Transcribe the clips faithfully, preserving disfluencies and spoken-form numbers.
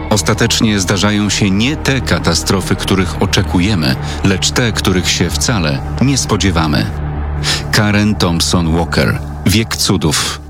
Ostatecznie zdarzają się nie te katastrofy, których oczekujemy, lecz te, których się wcale nie spodziewamy. Karen Thompson Walker. Wiek cudów.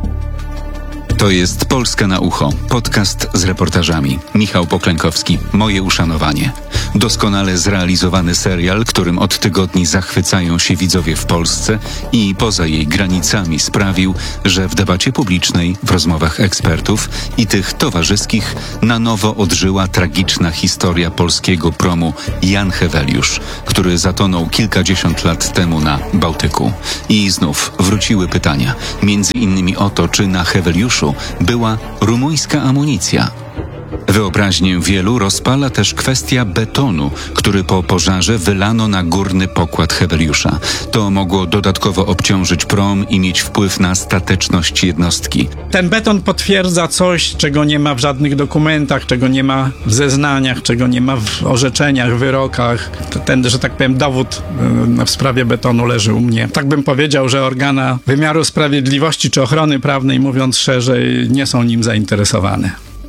To jest Polska na ucho, podcast z reportażami. Michał Poklękowski, moje uszanowanie. Doskonale zrealizowany serial, którym od tygodni zachwycają się widzowie w Polsce i poza jej granicami sprawił, że w debacie publicznej, w rozmowach ekspertów i tych towarzyskich na nowo odżyła tragiczna historia polskiego promu Jan Heweliusz, który zatonął kilkadziesiąt lat temu na Bałtyku. I znów wróciły pytania, między innymi o to, czy na Heweliuszu była rumuńska amunicja. Wyobraźnię wielu rozpala też kwestia betonu, który po pożarze wylano na górny pokład Heweliusza. To mogło dodatkowo obciążyć prom i mieć wpływ na stateczność jednostki. Ten beton potwierdza coś, czego nie ma w żadnych dokumentach, czego nie ma w zeznaniach, czego nie ma w orzeczeniach, wyrokach. Ten, że tak powiem, dowód w sprawie betonu leży u mnie. Tak bym powiedział, że organa wymiaru sprawiedliwości czy ochrony prawnej, mówiąc szerzej, nie są nim zainteresowane.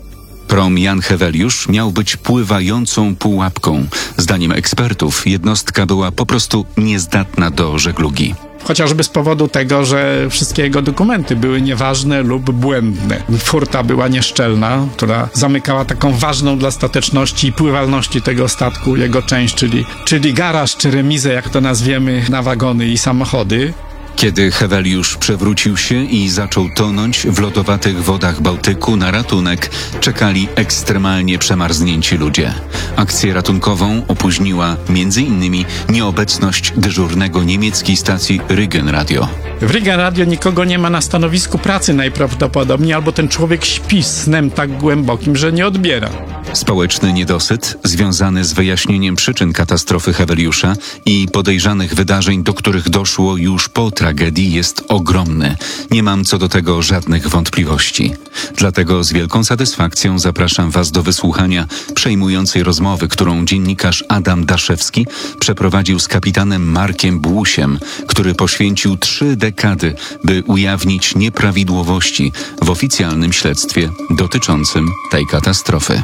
Prom Jan Heweliusz miał być pływającą pułapką. Zdaniem ekspertów jednostka była po prostu niezdatna do żeglugi. Chociażby z powodu tego, że wszystkie jego dokumenty były nieważne lub błędne. Furta była nieszczelna, która zamykała taką ważną dla stateczności i pływalności tego statku jego część, czyli, czyli garaż czy remizę, jak to nazwiemy, na wagony i samochody. Kiedy Heweliusz przewrócił się i zaczął tonąć w lodowatych wodach Bałtyku, na ratunek czekali ekstremalnie przemarznięci ludzie. Akcję ratunkową opóźniła między innymi nieobecność dyżurnego niemieckiej stacji Rügen Radio. W Rügen Radio nikogo nie ma na stanowisku pracy najprawdopodobniej, albo ten człowiek śpi snem tak głębokim, że nie odbiera. Społeczny niedosyt związany z wyjaśnieniem przyczyn katastrofy Heweliusza i podejrzanych wydarzeń, do których doszło już po tragedii, jest ogromny. Nie mam co do tego żadnych wątpliwości. Dlatego z wielką satysfakcją zapraszam Was do wysłuchania przejmującej rozmowy, którą dziennikarz Adam Daszewski przeprowadził z kapitanem Markiem Błusiem, który poświęcił trzy dekady, by ujawnić nieprawidłowości w oficjalnym śledztwie dotyczącym tej katastrofy.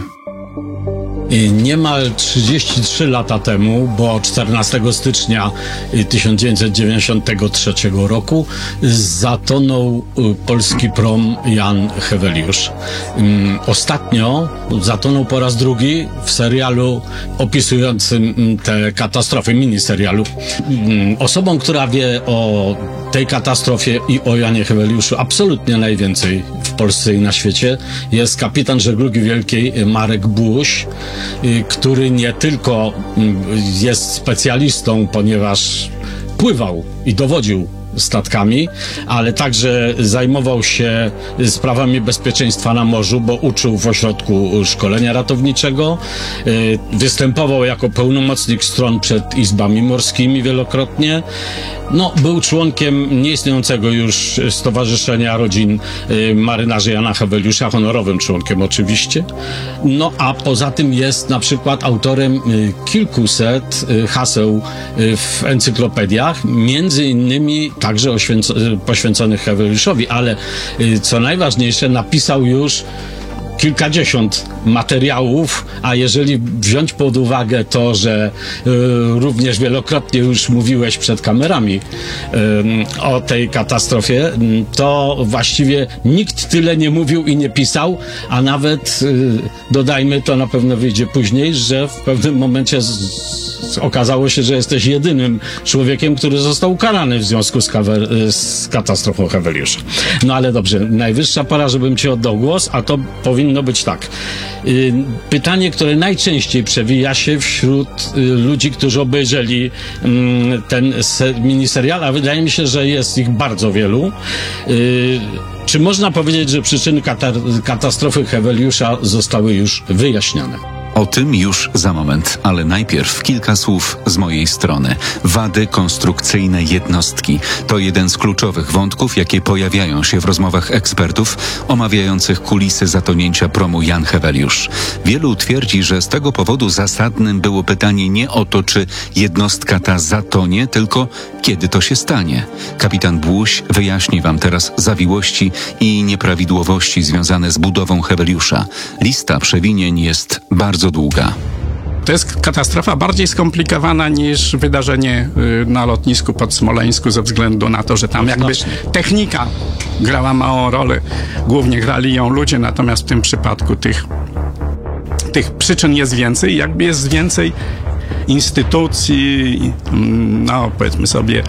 Niemal trzydzieści trzy lata temu, bo czternastego stycznia tysiąc dziewięćset dziewięćdziesiątego trzeciego roku zatonął polski prom Jan Heweliusz. Ostatnio zatonął po raz drugi w serialu opisującym tę katastrofę, miniserialu. Osobą, która wie o tej katastrofie i o Janie Heweliuszu absolutnie najwięcej w Polsce i na świecie jest kapitan żeglugi wielkiej Marek Błuś, który nie tylko jest specjalistą, ponieważ pływał i dowodził statkami, ale także zajmował się sprawami bezpieczeństwa na morzu, bo uczył w ośrodku szkolenia ratowniczego, występował jako pełnomocnik stron przed izbami morskimi wielokrotnie. No, był członkiem nieistniejącego już Stowarzyszenia Rodzin Marynarzy Jana Heweliusza, honorowym członkiem oczywiście. No, a poza tym jest na przykład autorem kilkuset haseł w encyklopediach, między innymi także oświęco- poświęconych Heweliuszowi, ale co najważniejsze, napisał już kilkadziesiąt materiałów, a jeżeli wziąć pod uwagę to, że y, również wielokrotnie już mówiłeś przed kamerami y, o tej katastrofie, y, to właściwie nikt tyle nie mówił i nie pisał, a nawet y, dodajmy, to na pewno wyjdzie później, że w pewnym momencie z, z, okazało się, że jesteś jedynym człowiekiem, który został ukarany w związku z, kawer, z katastrofą Heweliusza. No ale dobrze, najwyższa pora, żebym ci oddał głos, a to powinno być tak. Pytanie, które najczęściej przewija się wśród ludzi, którzy obejrzeli ten miniserial, a wydaje mi się, że jest ich bardzo wielu. Czy można powiedzieć, że przyczyny kata- katastrofy Heweliusza zostały już wyjaśnione? O tym już za moment, ale najpierw kilka słów z mojej strony. Wady konstrukcyjne jednostki to jeden z kluczowych wątków, jakie pojawiają się w rozmowach ekspertów omawiających kulisy zatonięcia promu Jan Heweliusz. Wielu twierdzi, że z tego powodu zasadnym było pytanie nie o to, czy jednostka ta zatonie, tylko kiedy to się stanie. Kapitan Błuś wyjaśni wam teraz zawiłości i nieprawidłowości związane z budową Heweliusza. Lista przewinień jest bardzo długa. To jest katastrofa bardziej skomplikowana niż wydarzenie y, na lotnisku pod Smoleńsku ze względu na to, że tam jakby technika grała małą rolę. Głównie grali ją ludzie, natomiast w tym przypadku tych, tych przyczyn jest więcej. Jakby jest więcej instytucji, no powiedzmy sobie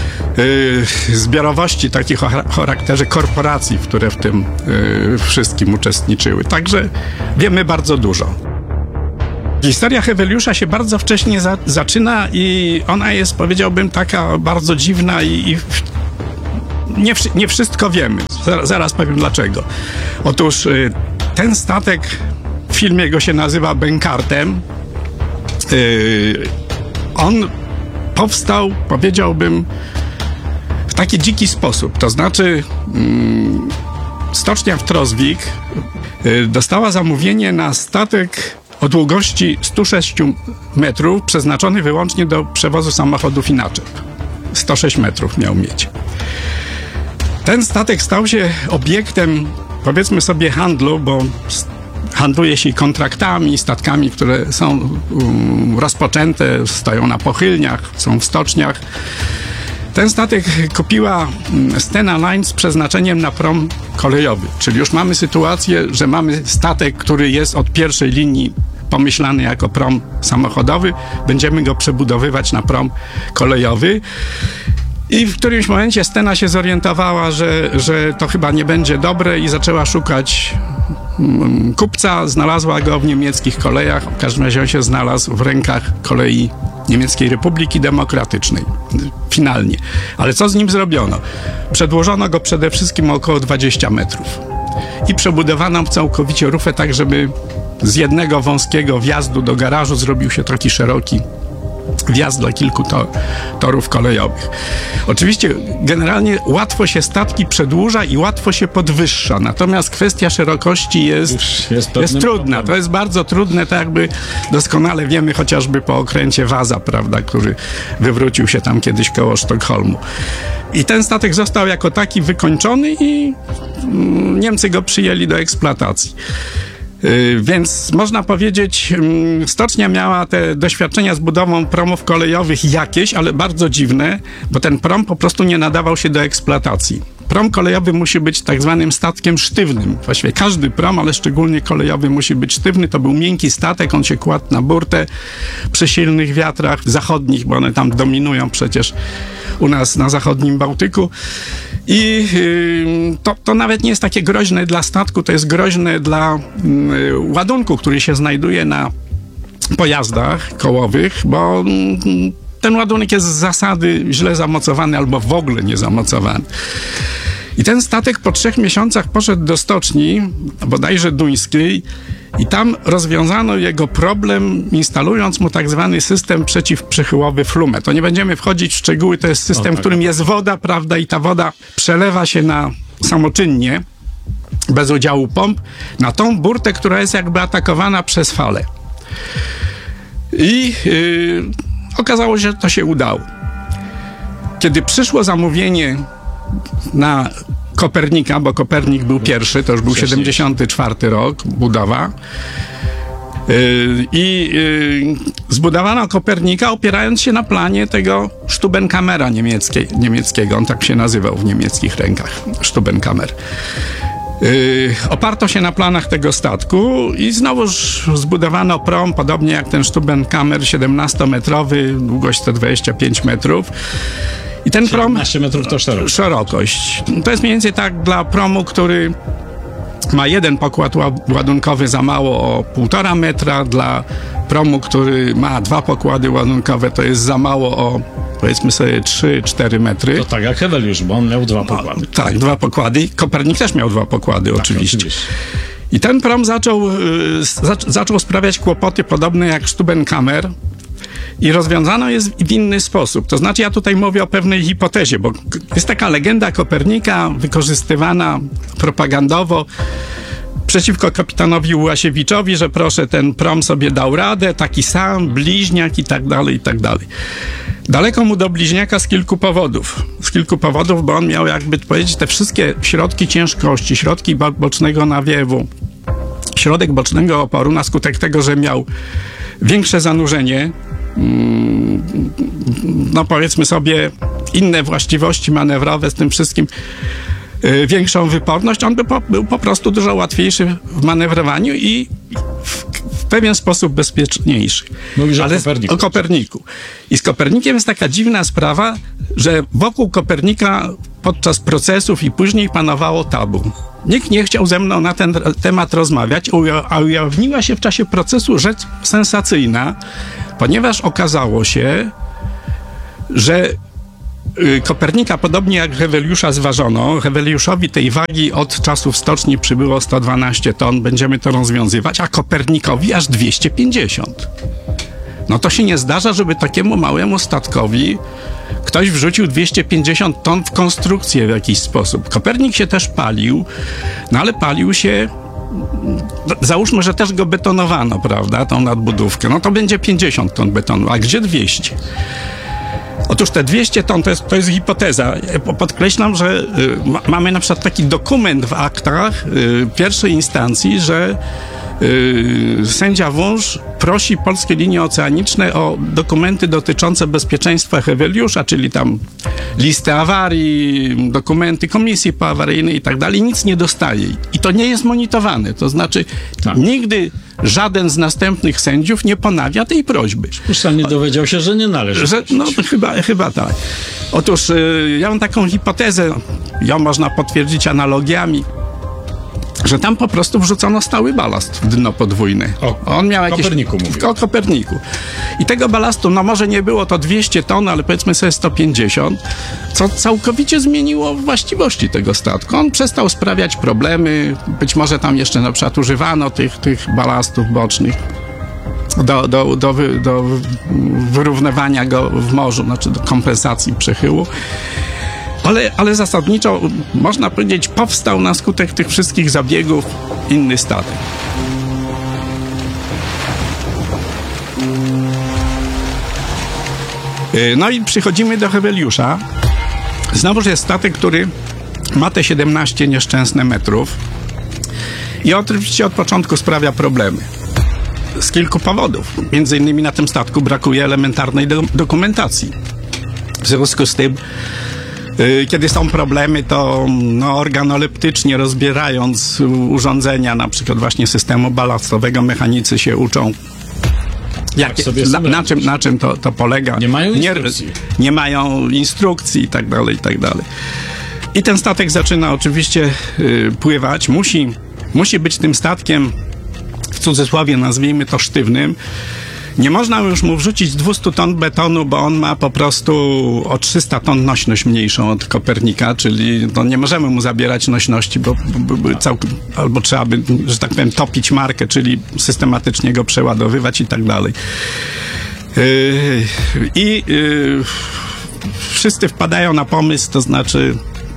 yy, zbiorowości takich o charakterze korporacji, które w tym yy, wszystkim uczestniczyły. Także wiemy bardzo dużo. Historia Heweliusza się bardzo wcześnie za, zaczyna i ona jest, powiedziałbym, taka bardzo dziwna i, i nie, nie wszystko wiemy. Zaraz, zaraz powiem dlaczego. Otóż y, ten statek, w filmie go się nazywa Bękartem, y, on powstał, powiedziałbym, w taki dziki sposób. To znaczy y, stocznia w Trosvik y, dostała zamówienie na statek o długości sto sześć metrów, przeznaczony wyłącznie do przewozu samochodów i naczep. sto sześć metrów miał mieć. Ten statek stał się obiektem, powiedzmy sobie, handlu, bo handluje się kontraktami, statkami, które są um, rozpoczęte, stoją na pochylniach, są w stoczniach. Ten statek kupiła Stena Line z przeznaczeniem na prom kolejowy, czyli już mamy sytuację, że mamy statek, który jest od pierwszej linii pomyślany jako prom samochodowy, będziemy go przebudowywać na prom kolejowy. I w którymś momencie Stena się zorientowała, że, że to chyba nie będzie dobre i zaczęła szukać kupca, znalazła go w niemieckich kolejach, w każdym razie on się znalazł w rękach kolei Niemieckiej Republiki Demokratycznej. Finalnie. Ale co z nim zrobiono? Przedłożono go przede wszystkim o około dwadzieścia metrów i przebudowano całkowicie rufę tak, żeby z jednego wąskiego wjazdu do garażu zrobił się taki szeroki wjazd dla kilku to, torów kolejowych. Oczywiście generalnie łatwo się statki przedłuża i łatwo się podwyższa, natomiast kwestia szerokości jest, jest, jest trudna. Problemem. To jest bardzo trudne, tak jakby doskonale wiemy chociażby po okręcie Waza, prawda, który wywrócił się tam kiedyś koło Sztokholmu. I ten statek został jako taki wykończony i mm, Niemcy go przyjęli do eksploatacji. Yy, więc można powiedzieć, yy, stocznia miała te doświadczenia z budową promów kolejowych jakieś, ale bardzo dziwne, bo ten prom po prostu nie nadawał się do eksploatacji. Prom kolejowy musi być tak zwanym statkiem sztywnym. Właściwie każdy prom, ale szczególnie kolejowy musi być sztywny. To był miękki statek, on się kładł na burtę przy silnych wiatrach zachodnich, bo one tam dominują przecież u nas na zachodnim Bałtyku. I yy, to, to nawet nie jest takie groźne dla statku, to jest groźne dla yy, ładunku, który się znajduje na pojazdach kołowych, bo yy, ten ładunek jest z zasady źle zamocowany albo w ogóle nie zamocowany. I ten statek po trzech miesiącach poszedł do stoczni, bodajże duńskiej, i tam rozwiązano jego problem, instalując mu tak zwany system przeciwprzechyłowy Flume. To nie będziemy wchodzić w szczegóły, to jest system, w którym jest woda, prawda, i ta woda przelewa się na samoczynnie, bez udziału pomp, na tą burtę, która jest jakby atakowana przez falę. I yy, okazało się, że to się udało. Kiedy przyszło zamówienie na Kopernika, bo Kopernik był pierwszy, to już był siedemdziesiąty czwarty rok, budowa. Yy, I yy, zbudowano Kopernika, opierając się na planie tego Stubenkamera niemieckiej, niemieckiego. On tak się nazywał w niemieckich rękach, Stubenkamer. Yy, oparto się na planach tego statku i znowuż zbudowano prom, podobnie jak ten Stubenkamer, siedemnastometrowy, długość sto dwadzieścia pięć metrów. I ten prom... siedemnaście metrów to szerokość. szerokość. To jest mniej więcej tak dla promu, który ma jeden pokład ładunkowy za mało o półtora metra, dla promu, który ma dwa pokłady ładunkowe, to jest za mało o, powiedzmy sobie, trzy cztery metry. To tak jak Heweliusz, bo on miał dwa pokłady. No, tak, dwa pokłady. Kopernik też miał dwa pokłady, tak, oczywiście. oczywiście. I ten prom zaczął, y, zac- zaczął sprawiać kłopoty podobne jak Stubenkammer i rozwiązano je w inny sposób. To znaczy ja tutaj mówię o pewnej hipotezie, bo k- jest taka legenda Kopernika wykorzystywana propagandowo przeciwko kapitanowi Łasiewiczowi, że proszę, ten prom sobie dał radę, taki sam, bliźniak i tak dalej, i tak dalej. Daleko mu do bliźniaka z kilku powodów. Z kilku powodów, bo on miał, jakby powiedzieć, te wszystkie środki ciężkości, środki bo- bocznego nawiewu, środek bocznego oporu na skutek tego, że miał większe zanurzenie, mm, no powiedzmy sobie inne właściwości manewrowe z tym wszystkim, y, większą wyporność, on by po, był po prostu dużo łatwiejszy w manewrowaniu i w, w pewien sposób bezpieczniejszy. Mówisz o Ale Koperniku. o Koperniku. I z Kopernikiem jest taka dziwna sprawa, że wokół Kopernika podczas procesów i później panowało tabu. Nikt nie chciał ze mną na ten temat rozmawiać, uja- a ujawniła się w czasie procesu rzecz sensacyjna, ponieważ okazało się, że y, Kopernika, podobnie jak Heweliusza, zważono. Heweliuszowi tej wagi od czasów stoczni przybyło sto dwanaście ton, będziemy to rozwiązywać, a Kopernikowi aż dwieście pięćdziesiąt. No to się nie zdarza, żeby takiemu małemu statkowi ktoś wrzucił dwieście pięćdziesiąt ton w konstrukcję w jakiś sposób. Kopernik się też palił, no ale palił się, załóżmy, że też go betonowano, prawda, tą nadbudówkę. No to będzie pięćdziesiąt ton betonu, a gdzie dwieście? Otóż te dwieście ton to jest, to jest hipoteza. Podkreślam, że y, ma, mamy na przykład taki dokument w aktach y, pierwszej instancji, że y, sędzia Wąż prosi Polskie Linie Oceaniczne o dokumenty dotyczące bezpieczeństwa Heweliusza, czyli tam listy awarii, dokumenty komisji poawaryjnej i tak dalej. Nic nie dostaje. I to nie jest monitorowane. To znaczy Tak. nigdy żaden z następnych sędziów nie ponawia tej prośby. Puszczalnie dowiedział się, że nie należy. Że, no chyba, chyba tak. Otóż y, ja mam taką hipotezę, ją można potwierdzić analogiami, że tam po prostu wrzucono stały balast w dno podwójne. O On miał jakieś... Koperniku mówię. O Koperniku. I tego balastu, no może nie było to dwieście ton, ale powiedzmy sobie sto pięćdziesiąt, co całkowicie zmieniło właściwości tego statku. On przestał sprawiać problemy, być może tam jeszcze na przykład używano tych, tych balastów bocznych do, do, do, wy, do wyrównywania go w morzu, znaczy do kompensacji przechyłu. Ale, ale zasadniczo, można powiedzieć, powstał na skutek tych wszystkich zabiegów inny statek. No i przychodzimy do Heweliusza. Znowuż jest statek, który ma te siedemnaście nieszczęsne metrów i oczywiście od początku sprawia problemy. Z kilku powodów. Między innymi na tym statku brakuje elementarnej do- dokumentacji. W związku z tym, y, kiedy są problemy, to no, organoleptycznie rozbierając urządzenia, na przykład właśnie systemu balastowego, mechanicy się uczą, jakie, sobie na, sobie na czym, na czym to, to polega. Nie mają nie, instrukcji. nie mają instrukcji i tak dalej, i tak dalej. I ten statek zaczyna oczywiście y, pływać. Musi, musi być tym statkiem, w cudzysłowie nazwijmy to sztywnym. Nie można już mu wrzucić dwieście ton betonu, bo on ma po prostu o trzysta ton nośność mniejszą od Kopernika, czyli no nie możemy mu zabierać nośności, bo, bo, bo całk- albo trzeba by, że tak powiem, topić markę, czyli systematycznie go przeładowywać i tak dalej. Yy, I yy, wszyscy wpadają na pomysł, to znaczy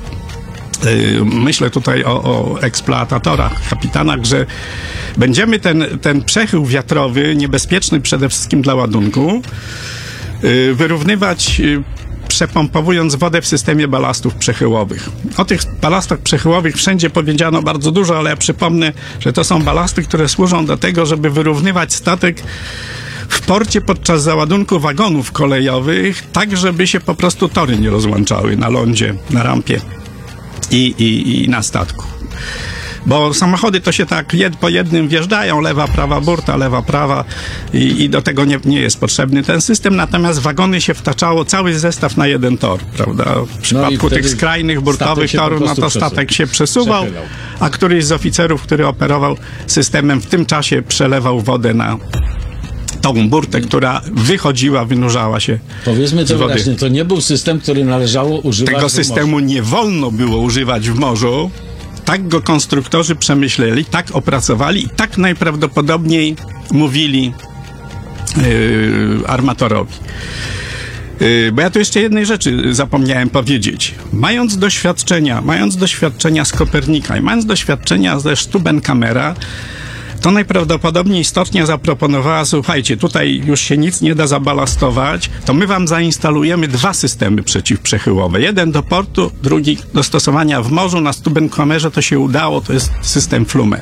yy, myślę tutaj o, o eksploatatorach, kapitanach, że będziemy ten, ten przechył wiatrowy, niebezpieczny przede wszystkim dla ładunku, yy, wyrównywać yy, przepompowując wodę w systemie balastów przechyłowych. O tych balastach przechyłowych wszędzie powiedziano bardzo dużo, ale ja przypomnę, że to są balasty, które służą do tego, żeby wyrównywać statek w porcie podczas załadunku wagonów kolejowych, tak żeby się po prostu tory nie rozłączały na lądzie, na rampie i, i, i na statku. Bo samochody to się tak jed, po jednym wjeżdżają, lewa, prawa burta, lewa, prawa i, i do tego nie, nie jest potrzebny ten system, natomiast wagony się wtaczało cały zestaw na jeden tor, prawda? W przypadku wtedy tych skrajnych burtowych statek się po torów, no prostu to przesuwał. statek się przesuwał, Przechylał. a któryś z oficerów, który operował systemem, w tym czasie przelewał wodę na tą burtę, która wychodziła, wynurzała się Powiedzmy z to wody. wyraźnie, to nie był system, który należało używać Tego w systemu nie wolno było używać w morzu, tak go konstruktorzy przemyśleli, tak opracowali i tak najprawdopodobniej mówili yy, armatorowi. Yy, bo ja tu jeszcze jednej rzeczy zapomniałem powiedzieć. Mając doświadczenia, mając doświadczenia z Kopernika i mając doświadczenia ze Stubenkamera, to najprawdopodobniej istotnie zaproponowała, słuchajcie, tutaj już się nic nie da zabalastować, to my wam zainstalujemy dwa systemy przeciwprzechyłowe. Jeden do portu, drugi do stosowania w morzu. Na Stubenkamerze to się udało, to jest system Flume.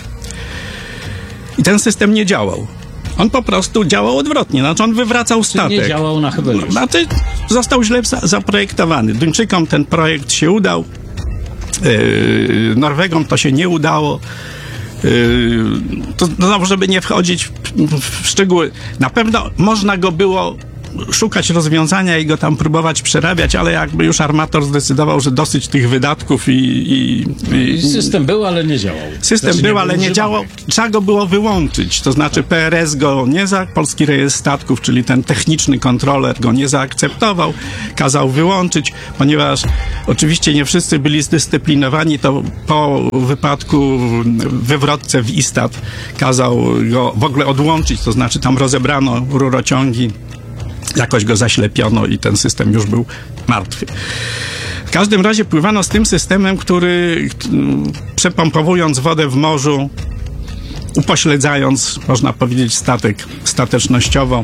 I ten system nie działał. On po prostu działał odwrotnie, znaczy on wywracał statek. Nie działał na Heveliuszu. Znaczy został źle za- zaprojektowany. Duńczykom ten projekt się udał, yy, Norwegom to się nie udało. Yy, to znowu, żeby nie wchodzić w, w szczegóły, na pewno można go było szukać rozwiązania i go tam próbować przerabiać, ale jakby już armator zdecydował, że dosyć tych wydatków i... i, i System był, ale nie działał. System Znaczy, był, ale nie używany. działał. Trzeba go było wyłączyć. To znaczy P R S go nie za... Polski Rejestr Statków, czyli ten techniczny kontroler go nie zaakceptował. Kazał wyłączyć, ponieważ oczywiście nie wszyscy byli zdyscyplinowani, to po wypadku w wywrotce w Istad kazał go w ogóle odłączyć. To znaczy tam rozebrano rurociągi, jakoś go zaślepiono i ten system już był martwy. W każdym razie pływano z tym systemem, który przepompowując wodę w morzu, upośledzając, można powiedzieć, statek statecznościowo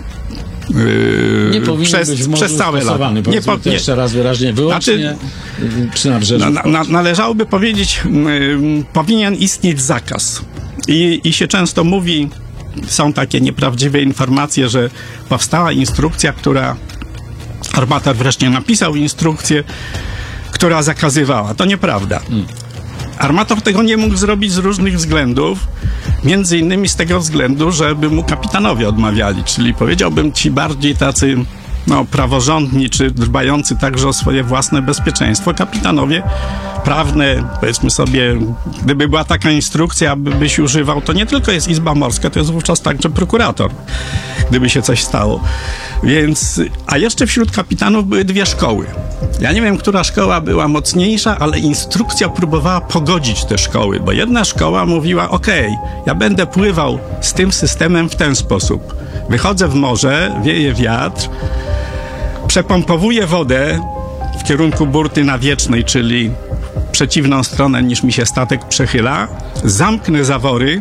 yy, Nie powinien przez, być w morzu przez całe lata. stosowany. Nie, po, to nie, jeszcze raz wyraźnie, wyłącznie Znaczy, przy nabrzeżu. na, na, należałoby powiedzieć, yy, powinien istnieć zakaz. I, I się często mówi, są takie nieprawdziwe informacje, że powstała instrukcja, która armator wreszcie napisał instrukcję, która zakazywała. To nieprawda. Armator tego nie mógł zrobić z różnych względów, między innymi z tego względu, żeby mu kapitanowie odmawiali, czyli powiedziałbym ci bardziej tacy no, praworządni, czy dbający także o swoje własne bezpieczeństwo. Kapitanowie prawne, powiedzmy sobie, gdyby była taka instrukcja, by byś używał, to nie tylko jest Izba Morska, to jest wówczas także prokurator, gdyby się coś stało. Więc, a jeszcze wśród kapitanów były dwie szkoły. Ja nie wiem, która szkoła była mocniejsza, ale instrukcja próbowała pogodzić te szkoły, bo jedna szkoła mówiła, okej, ja będę pływał z tym systemem w ten sposób. Wychodzę w morze, wieje wiatr, przepompowuję wodę w kierunku burty nawiecznej, czyli przeciwną stronę niż mi się statek przechyla, zamknę zawory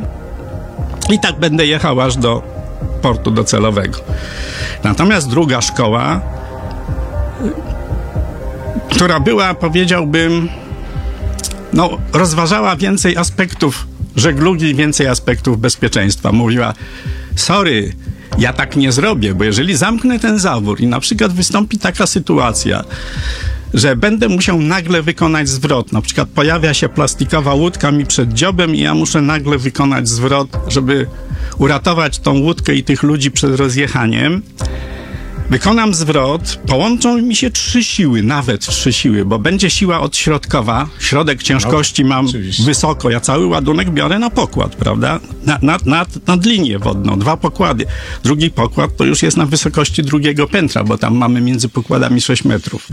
i tak będę jechał aż do portu docelowego. Natomiast druga szkoła, która była, powiedziałbym, no, rozważała więcej aspektów żeglugi, więcej aspektów bezpieczeństwa. Mówiła, sorry, ja tak nie zrobię, bo jeżeli zamknę ten zawór i na przykład wystąpi taka sytuacja, że będę musiał nagle wykonać zwrot, na przykład pojawia się plastikowa łódka mi przed dziobem i ja muszę nagle wykonać zwrot, żeby uratować tą łódkę i tych ludzi przed rozjechaniem. Wykonam zwrot, połączą mi się trzy siły, nawet trzy siły, bo będzie siła odśrodkowa, środek ciężkości No, mam oczywiście. wysoko, ja cały ładunek biorę na pokład, prawda? Na, nad, nad, nad linię wodną, dwa pokłady. Drugi pokład to już jest na wysokości drugiego piętra, bo tam mamy między pokładami sześć metrów.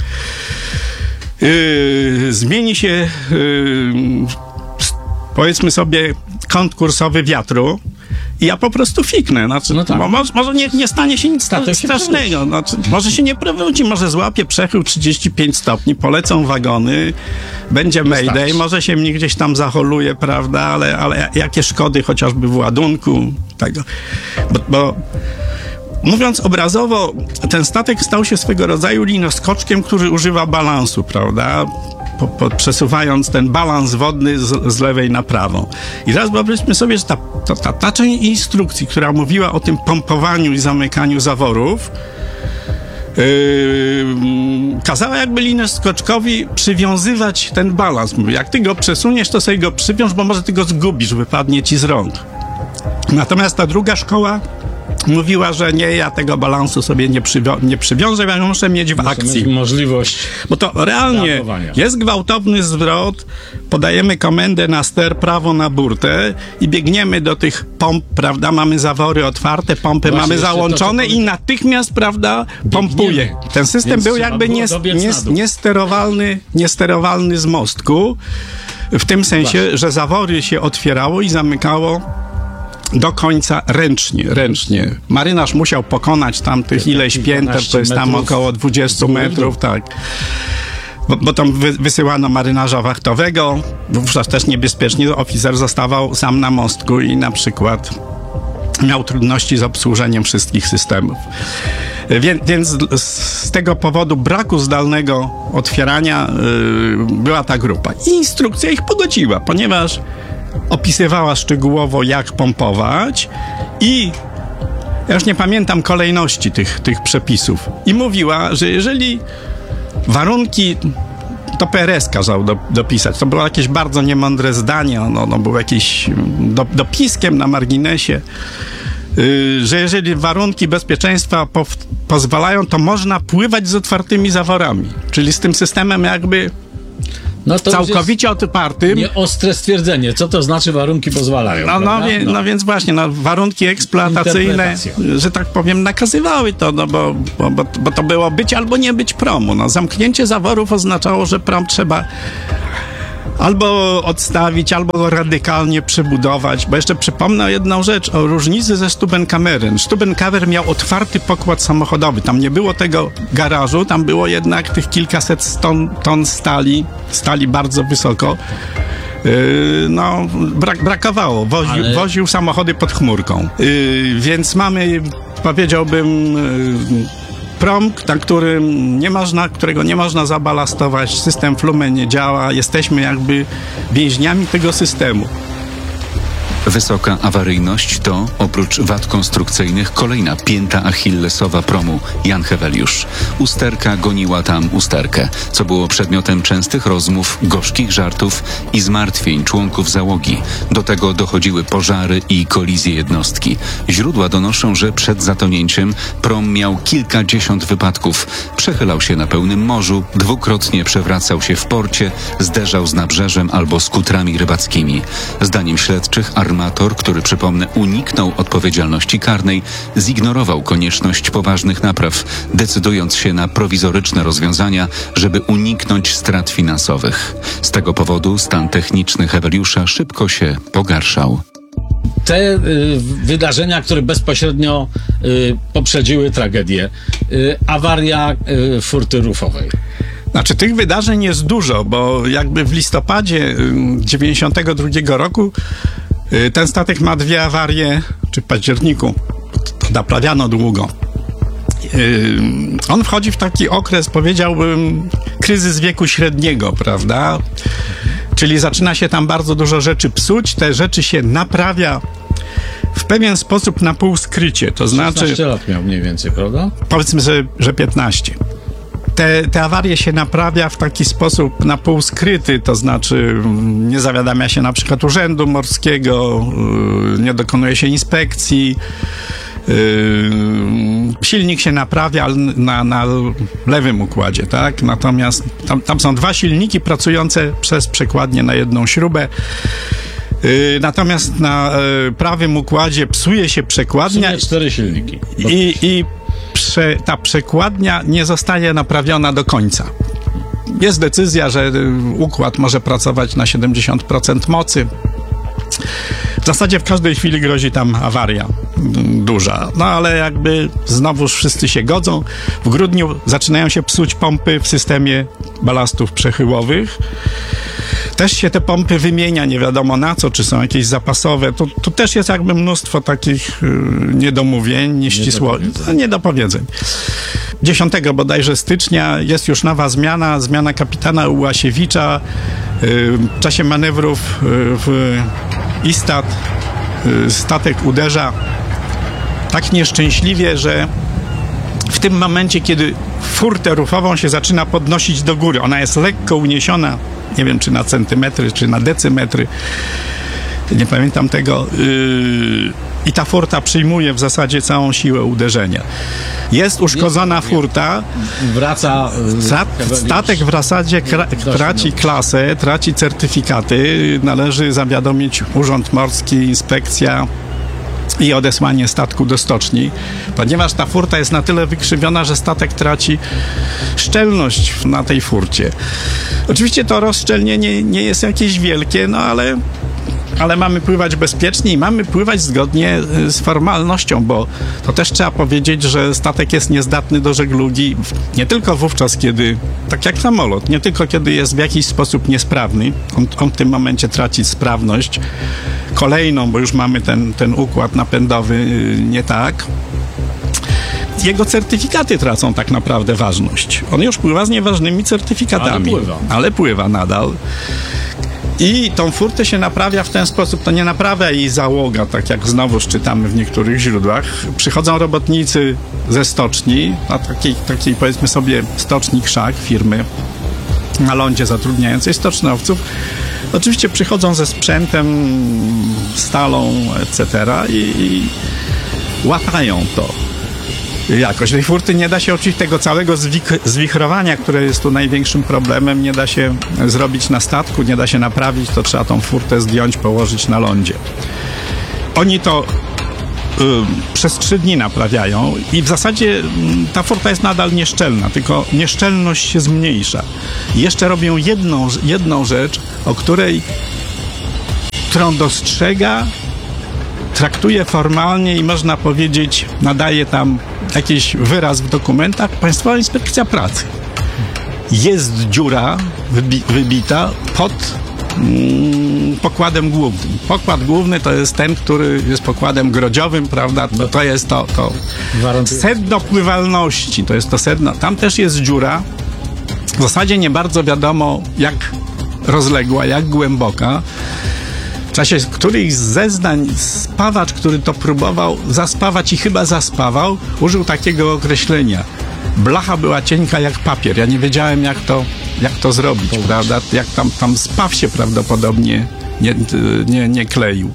Yy, zmieni się, yy, powiedzmy sobie, kąt kursowy wiatru, i ja po prostu fiknę. Znaczy, No tak. bo może, może nie, nie stanie się nic Statek się strasznego. Znaczy, może się nie przewróci, może złapie przechył trzydzieści pięć stopni, polecą wagony, będzie mayday, Wystarczy. może się mnie gdzieś tam zaholuje, prawda, ale, ale jakie szkody chociażby w ładunku tego. Bo, bo mówiąc obrazowo, ten statek stał się swego rodzaju linoskoczkiem, który używa balansu, prawda? Po, po, przesuwając ten balans wodny z, z lewej na prawą. I teraz wyobraźmy sobie, że ta, ta, ta, ta część instrukcji, która mówiła o tym pompowaniu i zamykaniu zaworów, yy, kazała jakby linoskoczkowi przywiązywać ten balans. Mówi, jak ty go przesuniesz, to sobie go przywiąż, bo może ty go zgubisz, wypadnie ci z rąk. Natomiast ta druga szkoła mówiła, że nie, ja tego balansu sobie nie, przywią- nie przywiążę, ja muszę mieć w Muszę akcji. mieć możliwość. Bo to realnie reagowania. jest gwałtowny zwrot, podajemy komendę na ster, prawo na burtę i biegniemy do tych pomp, prawda, mamy zawory otwarte, pompy Właśnie mamy jeszcze to, załączone co i natychmiast, prawda, pompuje. Ten system Więc był trzeba jakby było nie, dobiec nie, na dół. niesterowalny, niesterowalny z mostku. W tym sensie, Właśnie. że zawory się otwierało i zamykało do końca ręcznie, ręcznie. Marynarz musiał pokonać tam tych ileś pięter, to jest tam metrów około dwadzieścia w dół. metrów, tak. Bo, bo tam wy, wysyłano marynarza wachtowego, wówczas też niebezpiecznie oficer zostawał sam na mostku i na przykład miał trudności z obsłużeniem wszystkich systemów. Wie, więc z tego powodu braku zdalnego otwierania yy, była ta grupa. I instrukcja ich pogodziła, ponieważ opisywała szczegółowo, jak pompować i ja już nie pamiętam kolejności tych, tych przepisów. I mówiła, że jeżeli warunki, to P R S kazał do, dopisać. To było jakieś bardzo niemądre zdanie, ono, ono było jakieś do, dopiskiem na marginesie, yy, że jeżeli warunki bezpieczeństwa po, pozwalają, to można pływać z otwartymi zaworami. Czyli z tym systemem jakby No to całkowicie otwartym. nieostre stwierdzenie. Co to znaczy warunki pozwalają? No, no, wie, no więc właśnie, no, warunki eksploatacyjne, Interpretacja. że tak powiem, nakazywały to, no bo, bo, bo, bo to było być albo nie być promu. No, zamknięcie zaworów oznaczało, że prom trzeba albo odstawić, albo go radykalnie przebudować, bo jeszcze przypomnę jedną rzecz o różnicy ze Stubenkamerem. Stubenkamer miał otwarty pokład samochodowy, tam nie było tego garażu, tam było jednak tych kilkaset ton, ton stali, stali bardzo wysoko. Yy, no, brak, brakowało, Wozi, Ale- woził samochody pod chmurką. Yy, więc mamy, powiedziałbym, yy, prom, na którym nie można, którego nie można zabalastować, system Flume nie działa, jesteśmy jakby więźniami tego systemu. Wysoka awaryjność to, oprócz wad konstrukcyjnych, kolejna pięta achillesowa promu Jan Heweliusz. Usterka goniła tam usterkę, co było przedmiotem częstych rozmów, gorzkich żartów i zmartwień członków załogi. Do tego dochodziły pożary i kolizje jednostki. Źródła donoszą, że przed zatonięciem prom miał kilkadziesiąt wypadków. Przechylał się na pełnym morzu, dwukrotnie przewracał się w porcie, zderzał z nabrzeżem albo z kutrami rybackimi. Zdaniem śledczych armator, który, przypomnę, uniknął odpowiedzialności karnej, zignorował konieczność poważnych napraw, decydując się na prowizoryczne rozwiązania, żeby uniknąć strat finansowych. Z tego powodu stan techniczny Heweliusza szybko się pogarszał. Te y, wydarzenia, które bezpośrednio y, poprzedziły tragedię. Y, awaria y, furty rufowej. Znaczy, tych wydarzeń jest dużo, bo jakby w listopadzie dziewięćdziesiątego drugiego roku y, ten statek ma dwie awarie, czy w październiku, to naprawiano długo. Y, On wchodzi w taki okres, powiedziałbym, kryzys wieku średniego, prawda? Czyli zaczyna się tam bardzo dużo rzeczy psuć, te rzeczy się naprawia w pewien sposób na pół skrycie, to znaczy, szesnaście lat miał mniej więcej, prawda? powiedzmy, że, że piętnaście. Te, te awarie się naprawia w taki sposób na pół skryty, to znaczy mm, nie zawiadamia się na przykład urzędu morskiego, yy, nie dokonuje się inspekcji, yy, silnik się naprawia na, na lewym układzie, tak? Natomiast tam, tam są dwa silniki pracujące przez przekładnię na jedną śrubę. Yy, natomiast na yy, prawym układzie psuje się W przekładnia sumie cztery silniki. Bo i, i prze, ta przekładnia nie zostaje naprawiona do końca. Jest decyzja, że układ może pracować na siedemdziesiąt procent mocy. W zasadzie w każdej chwili grozi tam awaria duża. No ale jakby znowuż wszyscy się godzą. W grudniu zaczynają się psuć pompy w systemie balastów przechyłowych. Też się te pompy wymienia, nie wiadomo na co, czy są jakieś zapasowe. Tu, tu też jest jakby mnóstwo takich y, niedomówień, nieścisłości, Niedopowiedzeń. niedopowiedzeń. dziesiątego bodajże stycznia jest już nowa zmiana, zmiana kapitana Ułasiewicza. Y, w czasie manewrów y, w Istat y, statek uderza tak nieszczęśliwie, że w tym momencie, kiedy furtę rufową się zaczyna podnosić do góry, ona jest lekko uniesiona, nie wiem czy na centymetry, czy na decymetry, nie pamiętam tego, yy, i ta furta przyjmuje w zasadzie całą siłę uderzenia. Jest uszkodzona furta, wraca y, Sta- Heweliusz. statek w zasadzie kra- Dość traci miał. klasę, traci certyfikaty, należy zawiadomić Urząd Morski, inspekcja. i odesłanie statku do stoczni, ponieważ ta furta jest na tyle wykrzywiona, że statek traci szczelność na tej furcie. Oczywiście to rozszczelnienie nie jest jakieś wielkie, no ale ale mamy pływać bezpiecznie i mamy pływać zgodnie z formalnością, bo to też trzeba powiedzieć, że statek jest niezdatny do żeglugi nie tylko wówczas, kiedy, tak jak samolot, nie tylko kiedy jest w jakiś sposób niesprawny, on, on w tym momencie traci sprawność kolejną, bo już mamy ten, ten układ napędowy nie tak. Jego certyfikaty tracą tak naprawdę ważność. On już pływa z nieważnymi certyfikatami. Ale pływa. Ale pływa nadal. I tą furtę się naprawia w ten sposób, to nie naprawia jej załoga, tak jak znowu czytamy w niektórych źródłach. Przychodzą robotnicy ze stoczni, a takiej, takiej powiedzmy sobie stoczni Krzak, firmy na lądzie zatrudniającej stoczniowców. Oczywiście przychodzą ze sprzętem, stalą, et cetera i, i łatają to. Jakoś tej furty nie da się oczywiście tego całego zwik- zwichrowania, które jest tu największym problemem, nie da się zrobić na statku, nie da się naprawić, to trzeba tą furtę zdjąć, położyć na lądzie. Oni to y, przez trzy dni naprawiają i w zasadzie y, ta furta jest nadal nieszczelna, tylko nieszczelność się zmniejsza. I jeszcze robią jedną, jedną rzecz, o której, którą dostrzega, traktuje formalnie i można powiedzieć, nadaje tam jakiś wyraz w dokumentach Państwowa Inspekcja Pracy. Jest dziura wybi- wybita pod mm, pokładem głównym. Pokład główny to jest ten, który jest pokładem grodziowym, prawda? To, to jest to, to sedno pływalności. To jest to sedno. Tam też jest dziura. W zasadzie nie bardzo wiadomo, jak rozległa, jak głęboka. W czasie którychś zeznań spawacz, który to próbował zaspawać i chyba zaspawał, użył takiego określenia. Blacha była cienka jak papier. Ja nie wiedziałem, jak to, jak to zrobić, to prawda? Jak tam, tam spaw się prawdopodobnie nie, nie, nie kleił.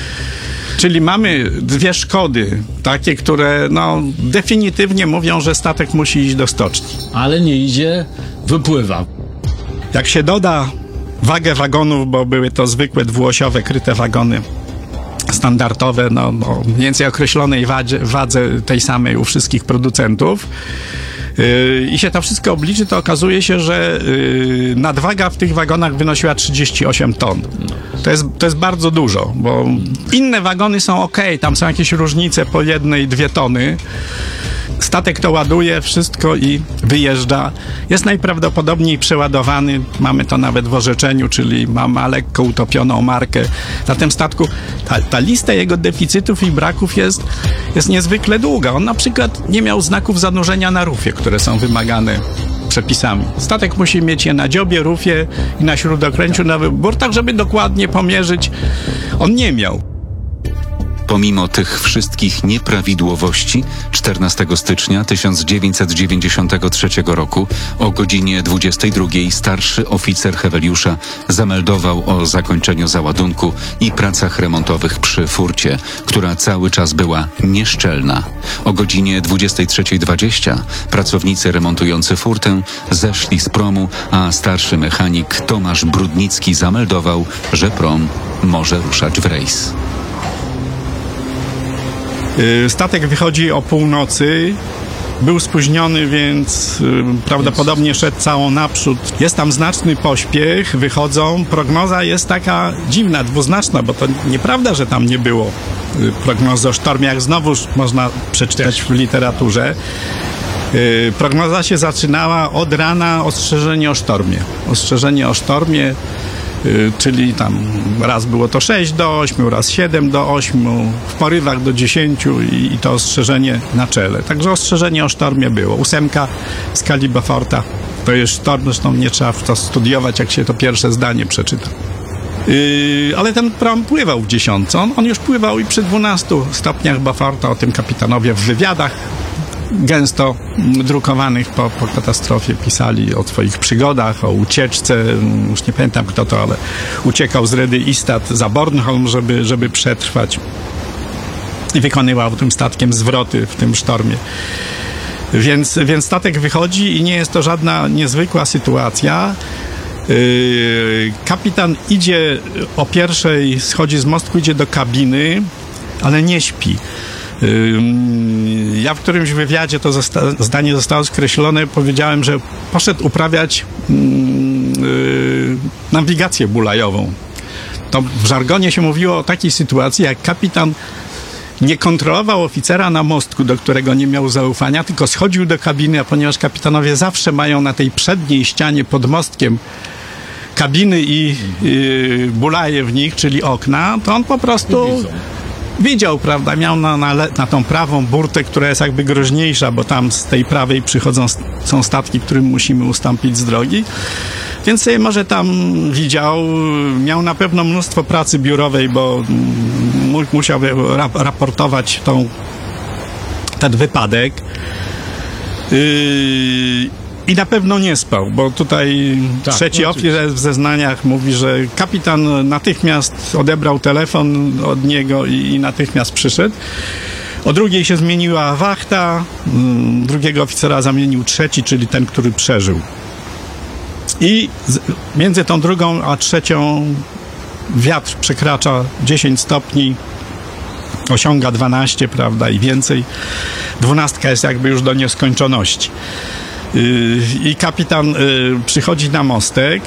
Czyli mamy dwie szkody, takie, które no, definitywnie mówią, że statek musi iść do stoczni. Ale nie idzie, wypływa. Jak się doda wagę wagonów, bo były to zwykłe dwuosiowe, kryte wagony standardowe, no, no mniej więcej określonej wadzie, wadze tej samej u wszystkich producentów yy, i się to wszystko obliczy, to okazuje się, że yy, nadwaga w tych wagonach wynosiła trzydzieści osiem ton. To jest, to jest bardzo dużo, bo inne wagony są ok, tam są jakieś różnice po jednej, dwie tony. Statek to ładuje wszystko i wyjeżdża. Jest najprawdopodobniej przeładowany. Mamy to nawet w orzeczeniu, czyli ma, ma lekko utopioną markę. Na tym statku ta, ta lista jego deficytów i braków jest, jest niezwykle długa. On na przykład nie miał znaków zanurzenia na rufie, które są wymagane przepisami. Statek musi mieć je na dziobie, rufie i na śródokręciu, na burtach, żeby dokładnie pomierzyć. On nie miał. Pomimo tych wszystkich nieprawidłowości, czternastego stycznia tysiąc dziewięćset dziewięćdziesiątego trzeciego roku o godzinie dwudziestej drugiej starszy oficer Heweliusza zameldował o zakończeniu załadunku i pracach remontowych przy furcie, która cały czas była nieszczelna. O godzinie dwudziestej trzeciej dwadzieścia pracownicy remontujący furtę zeszli z promu, a starszy mechanik Tomasz Brudnicki zameldował, że prom może ruszać w rejs. Statek wychodzi o północy, był spóźniony, więc y, prawdopodobnie szedł całą naprzód. Jest tam znaczny pośpiech, wychodzą. Prognoza jest taka dziwna, dwuznaczna, bo to nieprawda, że tam nie było y, prognozy o sztormie, jak znowuż można przeczytać w literaturze. Y, prognoza się zaczynała od rana, ostrzeżenie o sztormie. Ostrzeżenie o sztormie, czyli tam raz było to sześć do ośmiu, raz siedem do ośmiu, w porywach do dziesięciu i, i to ostrzeżenie na czele. Także ostrzeżenie o sztormie było. Ósemka w skali Beauforta to jest sztorm, zresztą nie trzeba w to studiować, jak się to pierwsze zdanie przeczyta. Yy, ale ten prom pływał w dziesiątce. On, on już pływał i przy dwunastu stopniach Beauforta, o tym kapitanowie w wywiadach gęsto drukowanych po, po katastrofie pisali o swoich przygodach, o ucieczce, już nie pamiętam kto to, ale uciekał z Redy Istat za Bornholm, żeby, żeby przetrwać i wykonywał tym statkiem zwroty w tym sztormie. Więc, więc statek wychodzi i nie jest to żadna niezwykła sytuacja. Yy, kapitan idzie o pierwszej, schodzi z mostku, idzie do kabiny. ale nie śpi. Ja w którymś wywiadzie, to zosta- zdanie zostało skreślone, powiedziałem, że poszedł uprawiać yy, nawigację bulajową. To w żargonie się mówiło o takiej sytuacji, jak kapitan nie kontrolował oficera na mostku, do którego nie miał zaufania, tylko schodził do kabiny, a ponieważ kapitanowie zawsze mają na tej przedniej ścianie pod mostkiem kabiny i yy, bulaje w nich, czyli okna, to on po prostu widział, prawda, miał na, na, na tą prawą burtę, która jest jakby groźniejsza, bo tam z tej prawej przychodzą, są statki, którym musimy ustąpić z drogi. Więc sobie może tam widział, miał na pewno mnóstwo pracy biurowej, bo mu, musiał rap, raportować tą, ten wypadek. Yy, I na pewno nie spał, bo tutaj Tak, trzeci no oficer w zeznaniach mówi, że kapitan natychmiast odebrał telefon od niego i, i natychmiast przyszedł. O drugiej się zmieniła wachta, mm, drugiego oficera zamienił trzeci, czyli ten, który przeżył. I z, między tą drugą a trzecią wiatr przekracza dziesięć stopni, osiąga dwanaście, prawda, i więcej. Dwunastka jest jakby już do nieskończoności. I kapitan przychodzi na mostek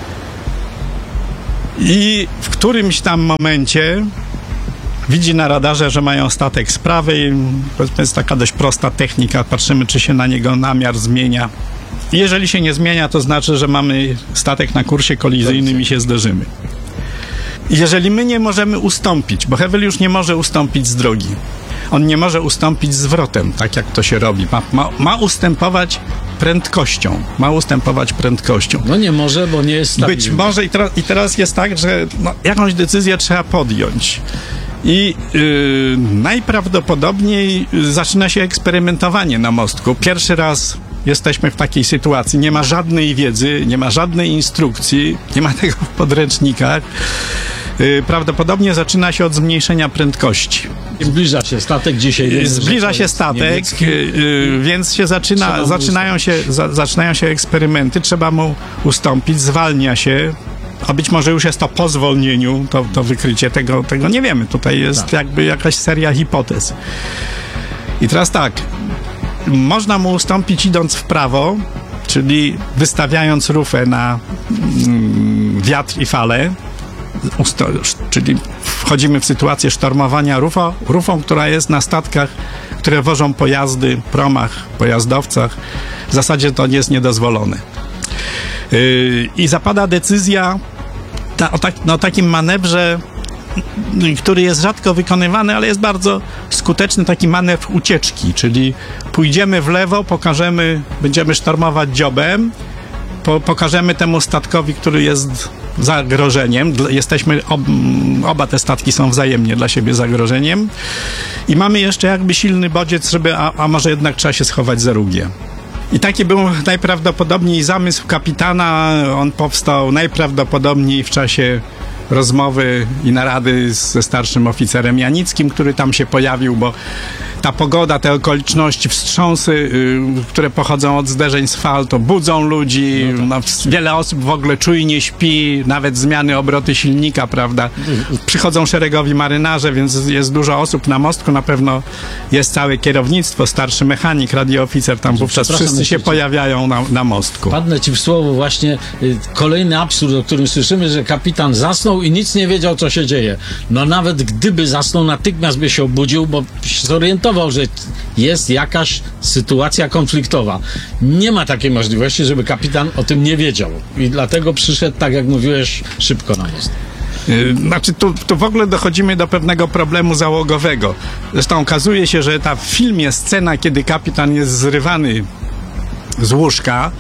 i w którymś tam momencie widzi na radarze, że mają statek z prawej. To jest taka dość prosta technika. Patrzymy, czy się na niego namiar zmienia. Jeżeli się nie zmienia, to znaczy, że mamy statek na kursie kolizyjnym i się zderzymy. Jeżeli my nie możemy ustąpić, bo Heweliusz nie może ustąpić z drogi. On nie może ustąpić zwrotem, tak jak to się robi. Ma, ma, ma ustępować prędkością. Ma ustępować prędkością. No nie może, bo nie jest stabilny. Być może i, teraz, i teraz jest tak, że no, jakąś decyzję trzeba podjąć. I yy, najprawdopodobniej zaczyna się eksperymentowanie na mostku. Pierwszy raz jesteśmy w takiej sytuacji. Nie ma żadnej wiedzy, nie ma żadnej instrukcji, nie ma tego w podręcznikach. Yy, prawdopodobnie zaczyna się od zmniejszenia prędkości. Zbliża się statek dzisiaj. Wiemy, Zbliża się statek, yy, więc się zaczyna, zaczynają, się, za, zaczynają się eksperymenty. Trzeba mu ustąpić, zwalnia się. A być może już jest to po zwolnieniu, to, to wykrycie, tego, tego nie wiemy. Tutaj jest tak. jakby jakaś seria hipotez. I teraz tak, można mu ustąpić idąc w prawo, czyli wystawiając rufę na mm, wiatr i fale, usto- czyli wchodzimy w sytuację sztormowania rufa, rufą, która jest na statkach, które wożą pojazdy, promach, pojazdowcach. W zasadzie to nie jest niedozwolone. Yy, I zapada decyzja ta, o, tak, no, takim manewrze, który jest rzadko wykonywany, ale jest bardzo skuteczny, taki manewr ucieczki, czyli pójdziemy w lewo, pokażemy, będziemy sztormować dziobem, po, pokażemy temu statkowi, który jest zagrożeniem, jesteśmy, ob, oba te statki są wzajemnie dla siebie zagrożeniem i mamy jeszcze jakby silny bodziec, żeby, a, a może jednak trzeba się schować za rugiem. I taki był najprawdopodobniej zamysł kapitana. On powstał najprawdopodobniej w czasie rozmowy i narady ze starszym oficerem Janickim, który tam się pojawił, bo ta pogoda, te okoliczności, wstrząsy, y, które pochodzą od zderzeń z fal, to budzą ludzi. No, wiele osób w ogóle czujnie śpi, nawet zmiany obroty silnika, prawda? Przychodzą szeregowi marynarze, więc jest dużo osób na mostku. Na pewno jest całe kierownictwo, starszy mechanik, radiooficer, tam wówczas wszyscy się pojawiają na, na mostku. Padnę ci w słowo właśnie y, kolejny absurd, o którym słyszymy, że kapitan zasnął i nic nie wiedział, co się dzieje. No nawet gdyby zasnął, natychmiast by się obudził, bo się zorientował, że jest jakaś sytuacja konfliktowa. Nie ma takiej możliwości, żeby kapitan o tym nie wiedział. I dlatego przyszedł, tak jak mówiłeś, szybko na most. Znaczy, tu, tu w ogóle dochodzimy do pewnego problemu załogowego. Zresztą okazuje się, że ta w filmie scena, kiedy kapitan jest zrywany z łóżka,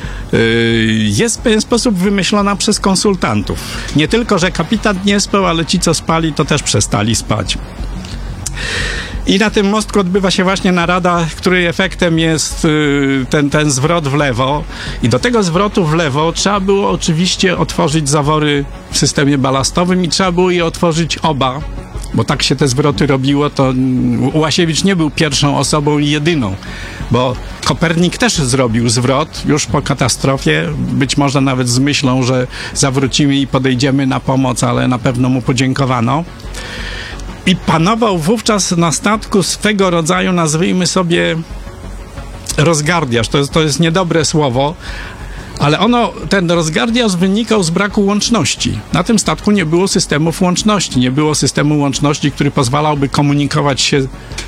jest w pewien sposób wymyślona przez konsultantów. Nie tylko, że kapitan nie spał, ale ci, co spali, to też przestali spać. I na tym mostku odbywa się właśnie narada, której efektem jest ten, ten zwrot w lewo. I do tego zwrotu w lewo trzeba było oczywiście otworzyć zawory w systemie balastowym i trzeba było je otworzyć oba, bo tak się te zwroty robiło. To Łasiewicz nie był pierwszą osobą i jedyną, bo Kopernik też zrobił zwrot już po katastrofie, być może nawet z myślą, że zawrócimy i podejdziemy na pomoc, ale na pewno mu podziękowano. I panował wówczas na statku swego rodzaju, nazwijmy sobie, rozgardiaż. To jest, to jest niedobre słowo, ale ono, ten rozgardiaż wynikał z braku łączności. Na tym statku nie było systemów łączności. Nie było systemu łączności, który pozwalałby komunikować się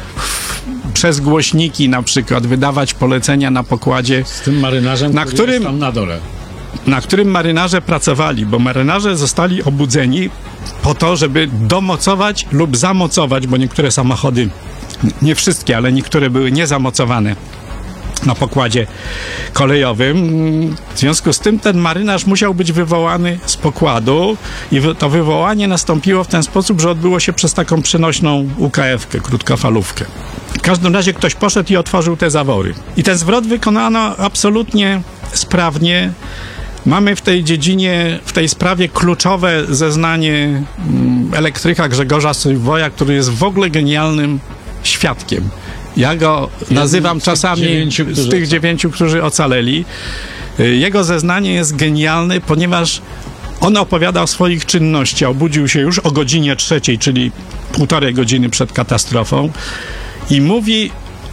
przez głośniki, na przykład wydawać polecenia na pokładzie. Z tym marynarzem, na który którym, jest tam na dole. na którym marynarze pracowali, bo marynarze zostali obudzeni po to, żeby domocować lub zamocować, bo niektóre samochody, nie wszystkie, ale niektóre były niezamocowane na pokładzie kolejowym. W związku z tym ten marynarz musiał być wywołany z pokładu i to wywołanie nastąpiło w ten sposób, że odbyło się przez taką przenośną U K F-kę, krótkofalówkę. W każdym razie ktoś poszedł i otworzył te zawory. I ten zwrot wykonano absolutnie sprawnie. Mamy w tej dziedzinie, w tej sprawie kluczowe zeznanie elektryka Grzegorza Sojwoja, który jest w ogóle genialnym świadkiem. Ja go nazywam z tych czasami dziewięciu, którzy z tych ocaleli. dziewięciu, którzy ocaleli. Jego zeznanie jest genialne, ponieważ on opowiada o swoich czynnościach. Obudził się już o godzinie trzeciej, czyli półtorej godziny przed katastrofą i mówi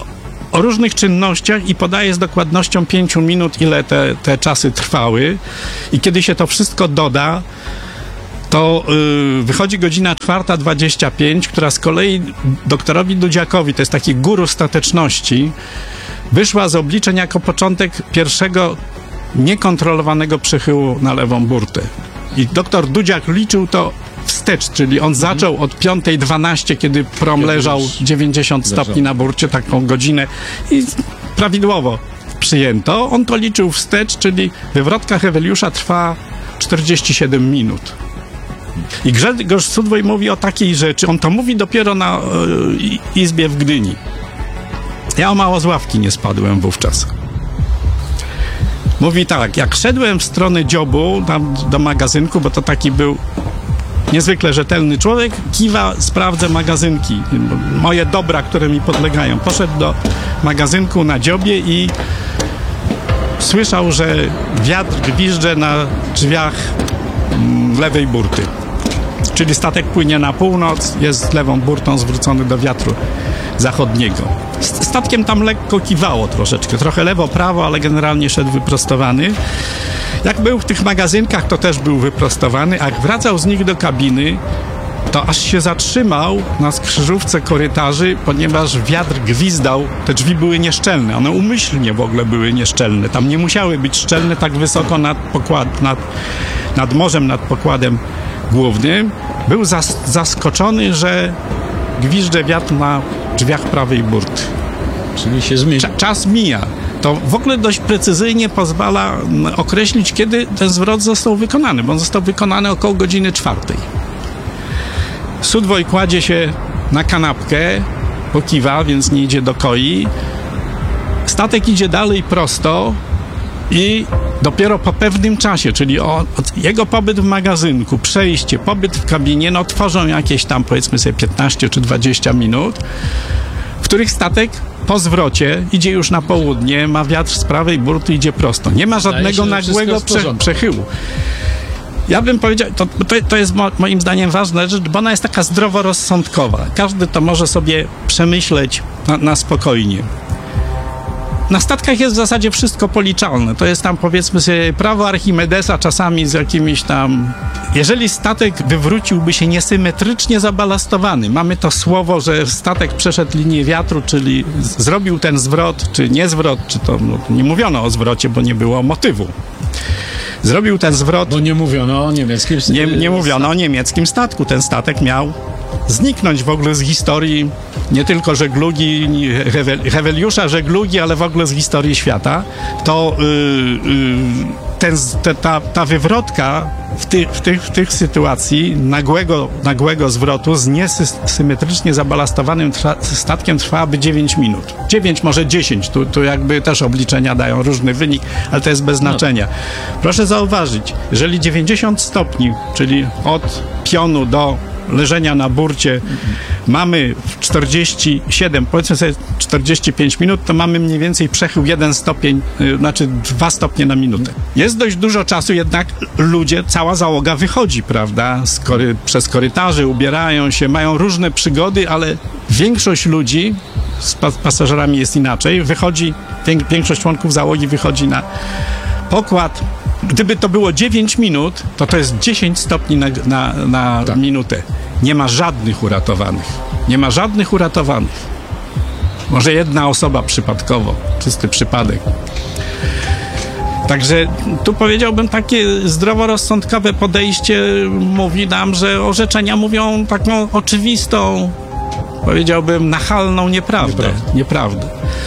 o różnych czynnościach i podaje z dokładnością pięciu minut, ile te, te czasy trwały. I kiedy się to wszystko doda, to yy, wychodzi godzina czwarta dwadzieścia pięć, która z kolei doktorowi Dudziakowi, to jest taki guru stateczności, wyszła z obliczeń jako początek pierwszego niekontrolowanego przechyłu na lewą burtę. I doktor Dudziak liczył to wstecz, czyli on zaczął od piątej dwanaście, kiedy prom Kiedy leżał już dziewięćdziesiąt stopni leżał. na burcie, taką godzinę i prawidłowo przyjęto. On to liczył wstecz, czyli wywrotka Heweliusza trwa czterdzieści siedem minut. I Grzegorz Sudwoj mówi o takiej rzeczy, on to mówi dopiero na e, izbie w Gdyni. Ja o mało z ławki nie spadłem wówczas. Mówi tak, jak szedłem w stronę dziobu, tam do magazynku, bo to taki był niezwykle rzetelny człowiek, kiwa, sprawdzę magazynki, moje dobra, które mi podlegają. Poszedł do magazynku na dziobie i słyszał, że wiatr gwizdże na drzwiach mm, lewej burty. Czyli statek płynie na północ, jest lewą burtą zwrócony do wiatru zachodniego. Statkiem tam lekko kiwało troszeczkę, trochę lewo, prawo, ale generalnie szedł wyprostowany. Jak był w tych magazynkach, to też był wyprostowany, a jak wracał z nich do kabiny, to aż się zatrzymał na skrzyżówce korytarzy, ponieważ wiatr gwizdał, te drzwi były nieszczelne, one umyślnie w ogóle były nieszczelne, tam nie musiały być szczelne tak wysoko nad, pokład, nad, nad morzem, nad pokładem głównym. Był zas, zaskoczony, że gwizdże wiatr na drzwiach prawej burty. Czyli się zmieni. Cza- czas mija. To w ogóle dość precyzyjnie pozwala mm, określić, kiedy ten zwrot został wykonany, bo on został wykonany około godziny czwartej. Sudwoj kładzie się na kanapkę, pokiwa, więc nie idzie do koi. Statek idzie dalej prosto i dopiero po pewnym czasie, czyli o, od jego pobyt w magazynku, przejście, pobyt w kabinie, no tworzą jakieś tam, powiedzmy sobie, piętnaście czy dwadzieścia minut, w których statek po zwrocie idzie już na południe, ma wiatr z prawej burty, idzie prosto. Nie ma żadnego się, że nagłego wszystko jest w prze, porządku. przechyłu. Ja bym powiedział, to, to, to jest mo, moim zdaniem ważna rzecz, bo ona jest taka zdroworozsądkowa. Każdy to może sobie przemyśleć na, na spokojnie. Na statkach jest w zasadzie wszystko policzalne. To jest tam, powiedzmy sobie, prawo Archimedesa czasami z jakimiś tam... Jeżeli statek wywróciłby się niesymetrycznie zabalastowany, mamy to słowo, że statek przeszedł linię wiatru, czyli z- zrobił ten zwrot, czy nie zwrot, czy to no, nie mówiono o zwrocie, bo nie było motywu. Zrobił ten zwrot, Bo nie mówiono o niemieckim... nie, nie mówiono o niemieckim statku. Ten statek miał zniknąć w ogóle z historii nie tylko żeglugi, Hewel- Heweliusza żeglugi, ale w ogóle z historii świata. To yy, yy, ten, te, ta, ta wywrotka w, ty, w, tych, w tych sytuacji nagłego, nagłego zwrotu z niesymetrycznie zabalastowanym trwa, statkiem trwałaby dziewięć minut. dziewięć, może dziesięć. Tu, tu jakby też obliczenia dają różny wynik, ale to jest bez znaczenia. Proszę zauważyć, jeżeli dziewięćdziesiąt stopni, czyli od pionu do leżenia na burcie mamy czterdzieści siedem, powiedzmy sobie czterdzieści pięć minut, to mamy mniej więcej przechył jeden stopień, y, znaczy dwa stopnie na minutę. Jest dość dużo czasu, jednak ludzie, cała załoga wychodzi, prawda, z kory, przez korytarze, ubierają się, mają różne przygody, ale większość ludzi, z pas- pasażerami jest inaczej, wychodzi, wiek- większość członków załogi wychodzi na pokład. Gdyby to było dziewięć minut, to to jest dziesięć stopni na, na, na Tak. minutę. Nie ma żadnych uratowanych. Nie ma żadnych uratowanych. Może jedna osoba przypadkowo, czysty przypadek. Także tu powiedziałbym, takie zdroworozsądkowe podejście mówi nam, że orzeczenia mówią taką oczywistą, powiedziałbym, nachalną nieprawdę. Nieprawdę. Nieprawdę.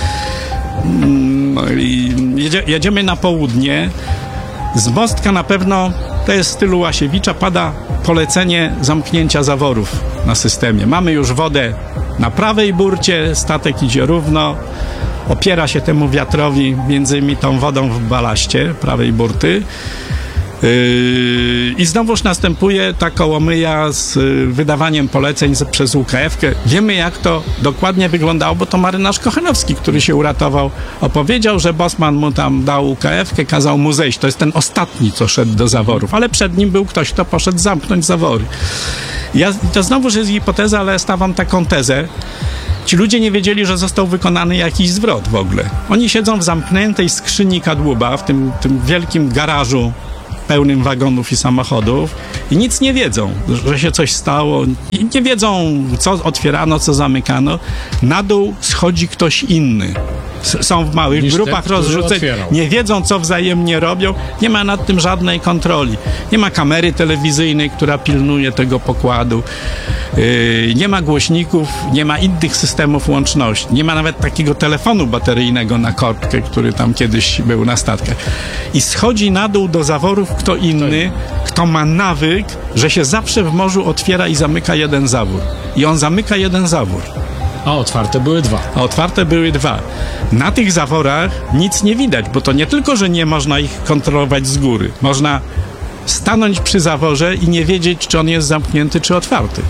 No i jedzie, jedziemy na południe. Z mostka na pewno, to jest w stylu Łasiewicza, pada polecenie zamknięcia zaworów na systemie. Mamy już wodę na prawej burcie, statek idzie równo, opiera się temu wiatrowi, między innymi tą wodą w balaście prawej burty. Yy, I znowuż następuje ta kołomyja z y, wydawaniem poleceń z, przez U K F-kę. Wiemy, jak to dokładnie wyglądało, bo to marynarz Kochanowski, który się uratował, opowiedział, że Bosman mu tam dał U K F-kę, kazał mu zejść. To jest ten ostatni, co szedł do zaworów, ale przed nim był ktoś, kto poszedł zamknąć zawory. Ja, to znowuż jest hipoteza, ale stawiam taką tezę. Ci ludzie nie wiedzieli, że został wykonany jakiś zwrot w ogóle. Oni siedzą w zamkniętej skrzyni kadłuba, w tym, tym wielkim garażu pełnym wagonów i samochodów i nic nie wiedzą, że się coś stało. I nie wiedzą, co otwierano, co zamykano. Na dół schodzi ktoś inny. S- Są w małych Niż ten, grupach który rozrzuceni. otwierał. Nie wiedzą, co wzajemnie robią. Nie ma nad tym żadnej kontroli. Nie ma kamery telewizyjnej, która pilnuje tego pokładu. Yy, nie ma głośników, nie ma innych systemów łączności. Nie ma nawet takiego telefonu bateryjnego na korbkę, który tam kiedyś był na statkach. I schodzi na dół do zaworów kto inny, kto ma nawyk, że się zawsze w morzu otwiera i zamyka jeden zawór. I on zamyka jeden zawór. A otwarte były dwa. A otwarte były dwa. Na tych zaworach nic nie widać, bo to nie tylko, że nie można ich kontrolować z góry. Można stanąć przy zaworze i nie wiedzieć, czy on jest zamknięty, czy otwarty.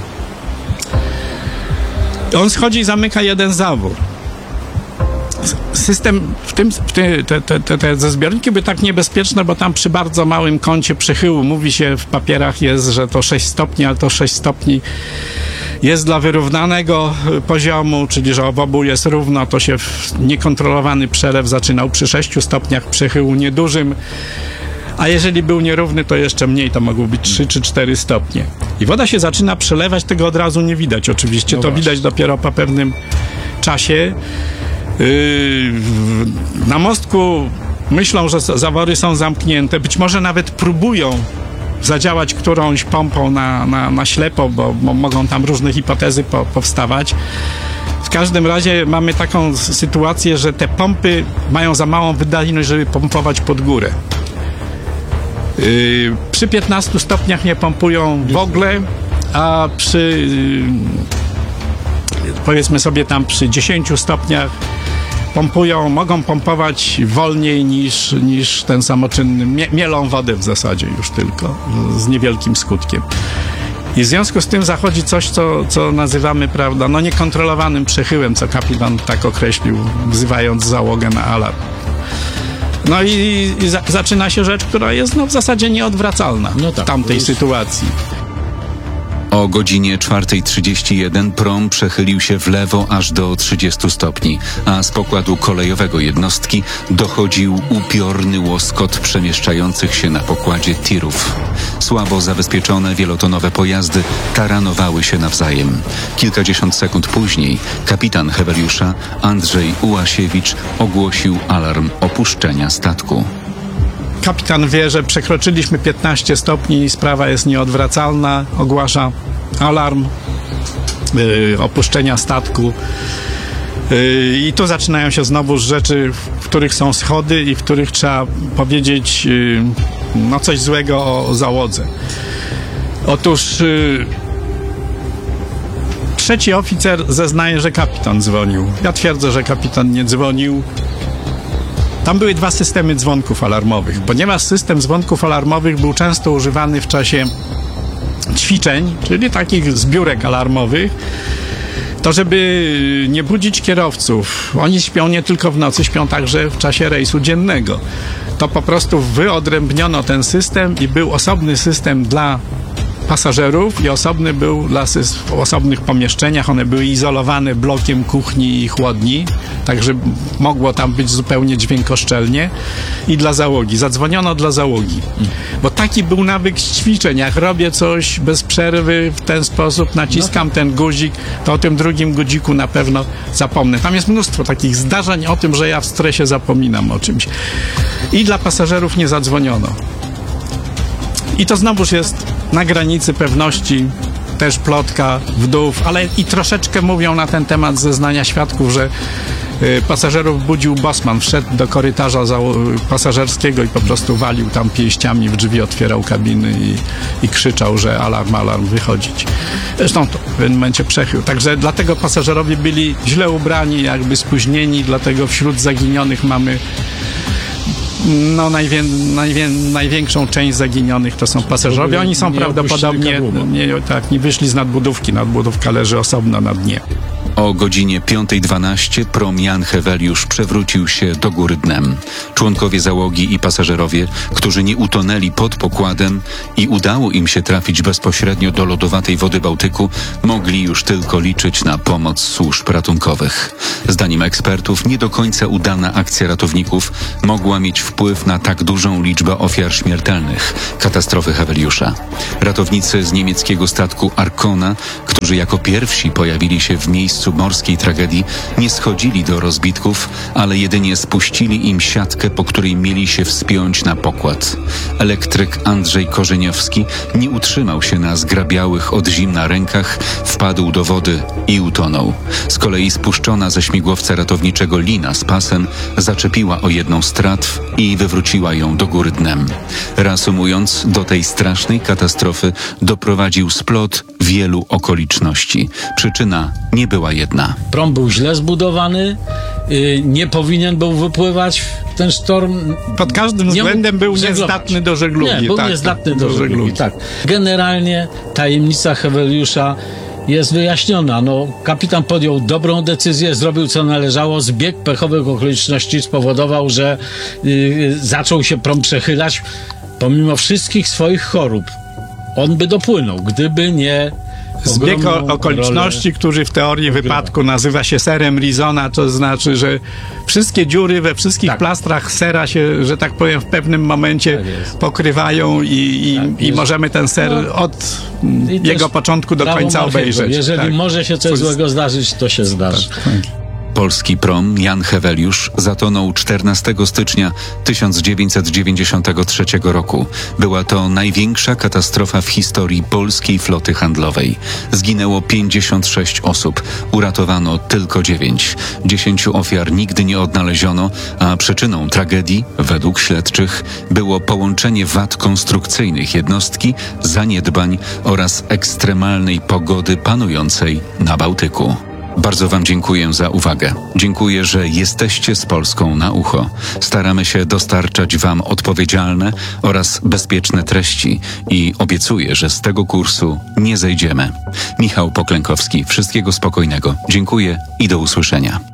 On schodzi i zamyka jeden zawór. System, w tym, w te, te, te, te, te zbiorniki były tak niebezpieczne, bo tam przy bardzo małym kącie przychyłu, mówi się w papierach jest, że to sześć stopni, ale to sześć stopni jest dla wyrównanego poziomu, czyli że obu jest równo, to się w niekontrolowany przelew zaczynał przy sześciu stopniach przychyłu niedużym, a jeżeli był nierówny, to jeszcze mniej, to mogło być trzy czy cztery stopnie. I woda się zaczyna przelewać, tego od razu nie widać oczywiście, No to właśnie. widać dopiero po pewnym czasie. Yy, na mostku myślą, że zawory są zamknięte, być może nawet próbują zadziałać którąś pompą na, na, na ślepo, bo, bo mogą tam różne hipotezy po, powstawać. W każdym razie mamy taką s- sytuację, że te pompy mają za małą wydajność, żeby pompować pod górę. Yy, przy piętnastu stopniach nie pompują w ogóle, a przy yy, powiedzmy sobie tam przy dziesięciu stopniach pompują, mogą pompować wolniej niż, niż ten samoczynny. Mie- mielą wodę w zasadzie już tylko, z niewielkim skutkiem. I w związku z tym zachodzi coś, co, co nazywamy, prawda, no niekontrolowanym przechyłem, co kapitan tak określił, wzywając załogę na alarm. No i, i za, zaczyna się rzecz, która jest no, w zasadzie nieodwracalna No tak, w tamtej już- sytuacji. O godzinie czwarta trzydzieści jeden prom przechylił się w lewo aż do trzydziestu stopni, a z pokładu kolejowego jednostki dochodził upiorny łoskot przemieszczających się na pokładzie tirów. Słabo zabezpieczone wielotonowe pojazdy taranowały się nawzajem. Kilkadziesiąt sekund później kapitan Heweliusza Andrzej Ułasiewicz ogłosił alarm opuszczenia statku. Kapitan wie, że przekroczyliśmy piętnaście stopni i sprawa jest nieodwracalna. Ogłasza alarm yy, opuszczenia statku. Yy, I tu zaczynają się znowu rzeczy, w których są schody i w których trzeba powiedzieć yy, no coś złego o, o załodze. Otóż yy, trzeci oficer zeznaje, że kapitan dzwonił. Ja twierdzę, że kapitan nie dzwonił. Tam były dwa systemy dzwonków alarmowych, ponieważ system dzwonków alarmowych był często używany w czasie ćwiczeń, czyli takich zbiórek alarmowych. To, żeby nie budzić kierowców, oni śpią nie tylko w nocy, śpią także w czasie rejsu dziennego. To po prostu wyodrębniono ten system i był osobny system dla pasażerów i osobny był dla sys- w osobnych pomieszczeniach. One były izolowane blokiem kuchni i chłodni, także mogło tam być zupełnie dźwiękoszczelnie. I dla załogi. Zadzwoniono dla załogi. Bo taki był nawyk ćwiczeń. Jak robię coś bez przerwy w ten sposób, naciskam ten guzik, to o tym drugim guziku na pewno zapomnę. Tam jest mnóstwo takich zdarzeń o tym, że ja w stresie zapominam o czymś. I dla pasażerów nie zadzwoniono. I to znowuż jest na granicy pewności, też plotka wdów, ale i troszeczkę mówią na ten temat zeznania świadków, że y, pasażerów budził bosman, wszedł do korytarza zało- pasażerskiego i po prostu walił tam pięściami w drzwi, otwierał kabiny i, i krzyczał, że alarm, alarm, wychodzić. Zresztą to w pewnym momencie przechył. Także dlatego pasażerowie byli źle ubrani, jakby spóźnieni, dlatego wśród zaginionych mamy no najwię, najwię, największą część zaginionych to są pasażerowie. Oni są nie prawdopodobnie opuścili nie, tak, nie wyszli z nadbudówki. Nadbudówka leży osobno na dnie. O godzinie piąta dwanaście prom Jan Heweliusz przewrócił się do góry dnem. Członkowie załogi i pasażerowie, którzy nie utonęli pod pokładem i udało im się trafić bezpośrednio do lodowatej wody Bałtyku, mogli już tylko liczyć na pomoc służb ratunkowych. Zdaniem ekspertów nie do końca udana akcja ratowników mogła mieć wpływ na tak dużą liczbę ofiar śmiertelnych katastrofy Heweliusza. Ratownicy z niemieckiego statku Arkona, którzy jako pierwsi pojawili się w miejscu morskiej tragedii, nie schodzili do rozbitków, ale jedynie spuścili im siatkę, po której mieli się wspiąć na pokład. Elektryk Andrzej Korzeniowski nie utrzymał się na zgrabiałych od zimna rękach, wpadł do wody i utonął. Z kolei spuszczona ze śmigłowca ratowniczego lina z pasem zaczepiła o jedną z tratw i wywróciła ją do góry dnem. Reasumując, do tej strasznej katastrofy doprowadził splot wielu okoliczności. Przyczyna nie była jedna. Prom był źle zbudowany, yy, nie powinien był wypływać w ten sztorm. Pod każdym Nie mógł względem był żeglować. niezdatny do żeglugi. Nie, był tak, niezdatny do, do żeglugi, żeglugi. tak. Generalnie tajemnica Heweliusza jest wyjaśniona. No, kapitan podjął dobrą decyzję, zrobił co należało. Zbieg pechowych okoliczności spowodował, że yy, zaczął się prom przechylać pomimo wszystkich swoich chorób. On by dopłynął, gdyby nie Zbieg o- ogromną okoliczności, rolę. który w teorii wypadku nazywa się serem Risona, to znaczy, że wszystkie dziury we wszystkich Tak. plastrach sera się, że tak powiem, w pewnym momencie Tak jest. pokrywają i, i, Tak i jest. możemy ten ser No. od I jego też początku do prawo końca Murphy'ego. obejrzeć. Jeżeli Tak. może się coś Coś- złego zdarzyć, to się zdarzy. Polski prom Jan Heweliusz zatonął czternastego stycznia tysiąc dziewięćset dziewięćdziesiątego trzeciego roku. Była to największa katastrofa w historii polskiej floty handlowej. Zginęło pięćdziesiąt sześć osób, uratowano tylko dziewięć. Dziesięciu ofiar nigdy nie odnaleziono, a przyczyną tragedii, według śledczych, było połączenie wad konstrukcyjnych jednostki, zaniedbań oraz ekstremalnej pogody panującej na Bałtyku. Bardzo Wam dziękuję za uwagę. Dziękuję, że jesteście z Polską na ucho. Staramy się dostarczać Wam odpowiedzialne oraz bezpieczne treści i obiecuję, że z tego kursu nie zejdziemy. Michał Poklękowski, wszystkiego spokojnego. Dziękuję i do usłyszenia.